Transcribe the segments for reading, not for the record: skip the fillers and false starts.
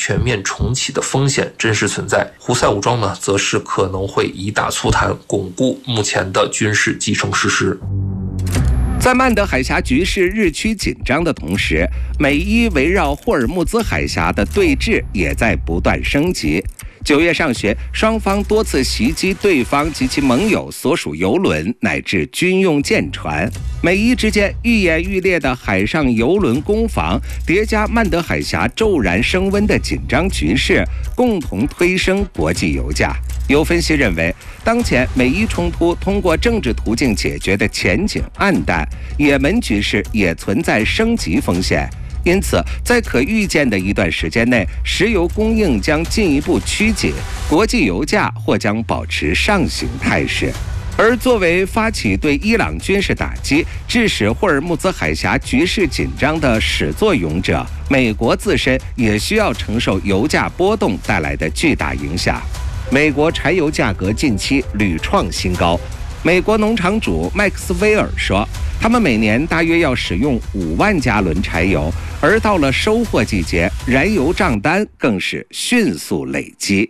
全面重启的风险真实存在。胡塞武装呢，则是可能会以打促谈，巩固目前的军事继承事实。 在曼德海峡局势日趋紧张的同时，美伊围绕霍尔木兹海峡的对峙也在不断升级。9月上旬，双方多次袭击对方及其盟友所属油轮乃至军用舰船。美伊之间愈演愈烈的海上油轮攻防，叠加曼德海峡骤然升温的紧张局势，共同推升国际油价。有分析认为，当前美伊冲突通过政治途径解决的前景暗淡，也门局势也存在升级风险。因此，在可预见的一段时间内，石油供应将进一步趋紧，国际油价或将保持上行态势。而作为发起对伊朗军事打击，致使霍尔木兹海峡局势紧张的始作俑者，美国自身也需要承受油价波动带来的巨大影响。美国柴油价格近期屡创新高。美国农场主麦克斯韦尔说，他们每年大约要使用5万加仑柴油，而到了收获季节，燃油账单更是迅速累积。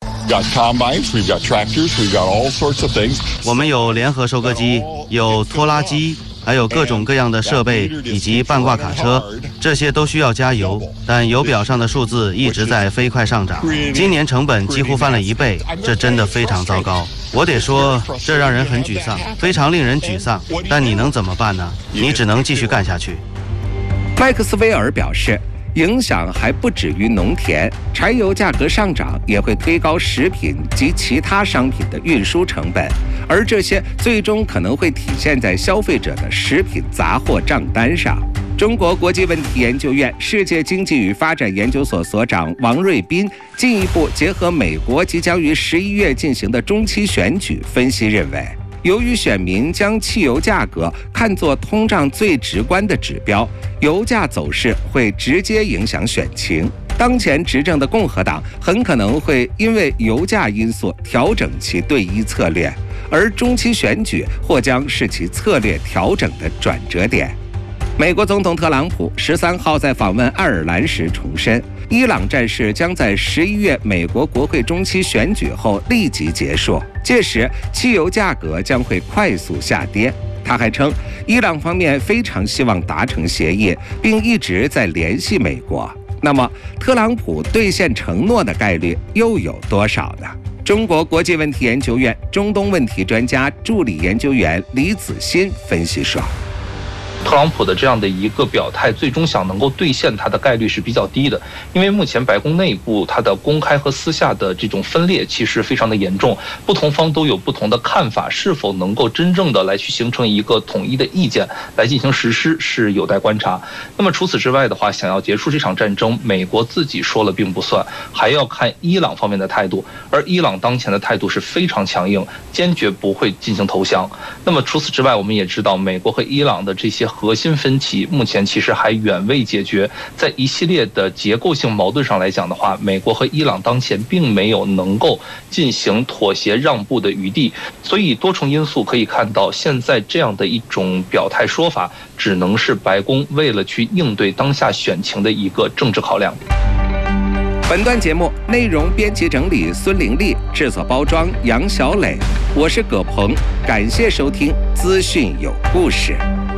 我们有联合收割机，有拖拉机，还有各种各样的设备以及半挂卡车，这些都需要加油，但油表上的数字一直在飞快上涨。今年成本几乎翻了1倍，这真的非常糟糕。我得说，这让人很沮丧，非常令人沮丧。但你能怎么办呢？你只能继续干下去。 麦克斯韦尔表示，影响还不止于农田，柴油价格上涨也会推高食品及其他商品的运输成本，而这些最终可能会体现在消费者的食品杂货账单上。中国国际问题研究院世界经济与发展研究所所长王瑞斌进一步结合美国即将于11月进行的中期选举分析认为，由于选民将汽油价格看作通胀最直观的指标，油价走势会直接影响选情。当前执政的共和党很可能会因为油价因素调整其对伊策略，而中期选举或将是其策略调整的转折点。美国总统特朗普13号在访问爱尔兰时重申，伊朗战事将在11月美国国会中期选举后立即结束，届时汽油价格将会快速下跌。他还称，伊朗方面非常希望达成协议，并一直在联系美国。那么，特朗普兑现承诺的概率又有多少呢？中国国际问题研究院中东问题专家助理研究员李子欣分析说， 特朗普的这样的一个表态，最终想能够兑现它的概率是比较低的，因为目前白宫内部它的公开和私下的这种分裂其实非常的严重，不同方都有不同的看法，是否能够真正的来去形成一个统一的意见来进行实施是有待观察。那么除此之外的话，想要结束这场战争，美国自己说了并不算，还要看伊朗方面的态度，而伊朗当前的态度是非常强硬，坚决不会进行投降。那么除此之外，我们也知道美国和伊朗的这些核心分歧目前其实还远未解决，在一系列的结构性矛盾上来讲的话，美国和伊朗当前并没有能够进行妥协让步的余地，所以多重因素可以看到，现在这样的一种表态说法，只能是白宫为了去应对当下选情的一个政治考量。 本段节目内容编辑整理孙玲丽，制作包装杨小磊，我是葛鹏，感谢收听资讯有故事。